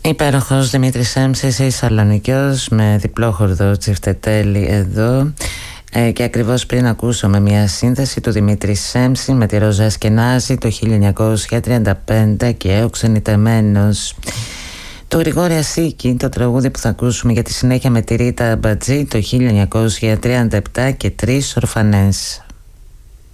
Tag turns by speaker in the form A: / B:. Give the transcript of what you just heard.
A: Υπέροχος Δημήτρης Σέμψης, η Σαλονικιός, με διπλό χορδό Τσιφτετέλη εδώ. Και ακριβώς πριν ακούσαμε μια σύνθεση του Δημήτρη Σέμψη με τη Ρόζα Ασκενάζη το 1935 και ο Ξενιτεμένος. Το Γρηγόρη Ασίκη, το τραγούδι που θα ακούσουμε για τη συνέχεια με τη Ρίτα Μπατζή το 1937 και 3 ορφανές.